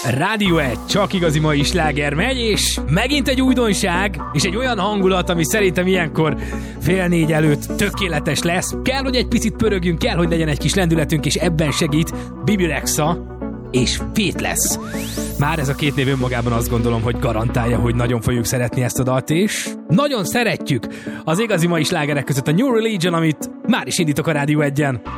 Rádió 1, csak igazi mai sláger megy, és megint egy újdonság, és egy olyan hangulat, ami szerintem ilyenkor 3:30 előtt tökéletes lesz. Kell, hogy egy picit pörögjünk, kell, hogy legyen egy kis lendületünk, és ebben segít Bibi Rexha és Faithless. Már ez a két név önmagában azt gondolom, hogy garantálja, hogy nagyon fogjuk szeretni ezt a dalt, és nagyon szeretjük az igazi mai slágerek között a New Religion, amit már is indítok a Rádió 1-en.